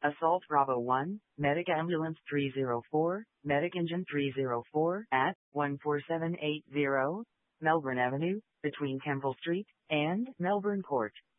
Assault Bravo 1, Medic Ambulance 304, Medic Engine 304 at 14780 Melbourne Avenue, between Campbell Street and Melbourne Court.